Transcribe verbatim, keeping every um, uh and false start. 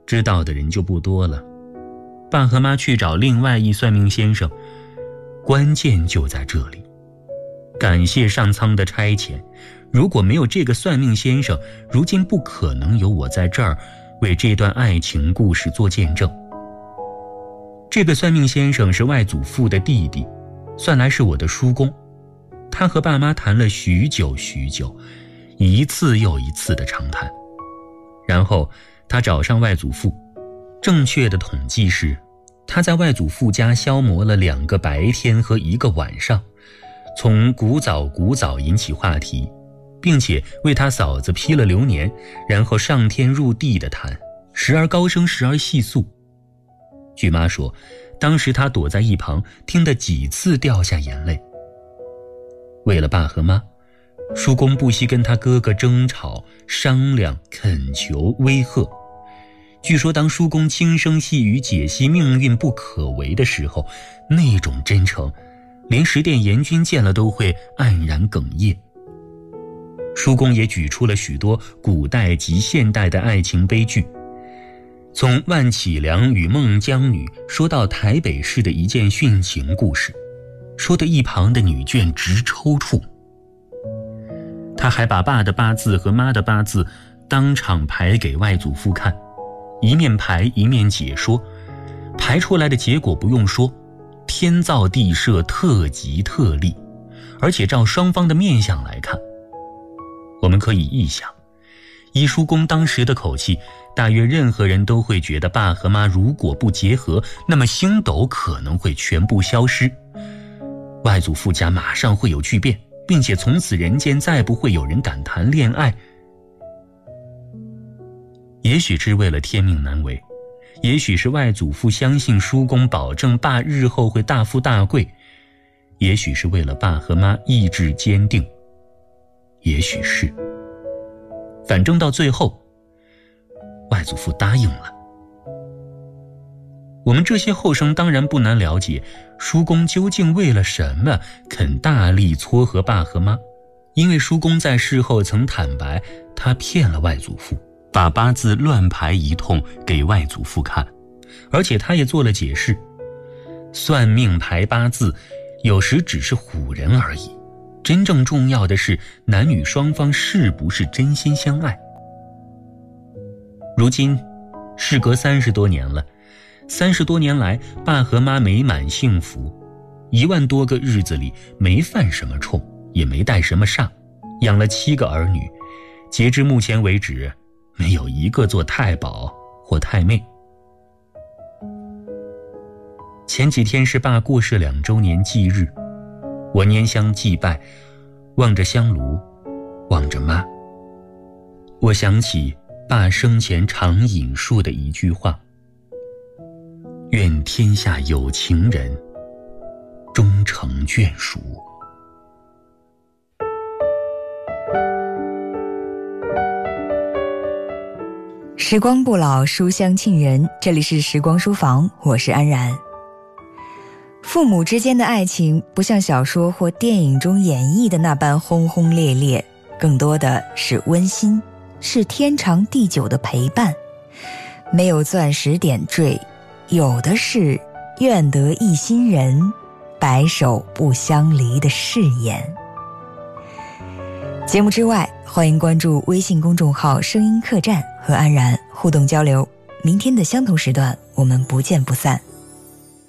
知道的人就不多了。爸和妈去找另外一算命先生，关键就在这里。感谢上苍的差遣，如果没有这个算命先生，如今不可能有我在这儿为这段爱情故事做见证。这个算命先生是外祖父的弟弟，算来是我的叔公。他和爸妈谈了许久许久，一次又一次的长谈。然后他找上外祖父，正确的统计是，他在外祖父家消磨了两个白天和一个晚上，从古早古早引起话题，并且为他嫂子批了流年，然后上天入地的谈，时而高声，时而细诉。据妈说，当时他躲在一旁，听得几次掉下眼泪。为了爸和妈，叔公不惜跟他哥哥争吵、商量、恳求、威吓。据说当叔公轻声细语解析命运不可为的时候，那种真诚，连十殿阎君见了都会黯然哽咽。叔公也举出了许多古代及现代的爱情悲剧，从万绮良与孟姜女说到台北市的一件殉情故事，说得一旁的女眷直抽搐。他还把爸的八字和妈的八字当场排给外祖父看，一面排一面解说，排出来的结果不用说，天造地设，特吉特利，而且照双方的面相来看，我们可以臆想，依叔公当时的口气，大约任何人都会觉得爸和妈如果不结合，那么星斗可能会全部消失，外祖父家马上会有巨变，并且从此人间再不会有人敢谈恋爱。也许是为了天命难违，也许是外祖父相信叔公保证爸日后会大富大贵，也许是为了爸和妈意志坚定，也许是，反正到最后，外祖父答应了。我们这些后生当然不难了解，叔公究竟为了什么肯大力撮合爸和妈，因为叔公在事后曾坦白，他骗了外祖父，把八字乱排一通给外祖父看，而且他也做了解释，算命排八字有时只是唬人而已，真正重要的是男女双方是不是真心相爱。如今事隔三十多年了，三十多年来爸和妈美满幸福，一万多个日子里没犯什么冲，也没带什么煞，养了七个儿女，截至目前为止没有一个做太保或太妹。前几天是爸过世两周年忌日，我拈香祭拜，望着香炉，望着妈，我想起爸生前常引述的一句话：愿天下有情人终成眷属。 时光不老，书香沁人，这里是时光书房，我是安然。父母之间的爱情不像小说或电影中演绎的那般轰轰烈烈，更多的是温馨，是天长地久的陪伴。没有钻石点缀，有的是愿得一心人，白首不相离的誓言。节目之外，欢迎关注微信公众号声音客栈和安然互动交流。明天的相同时段，我们不见不散。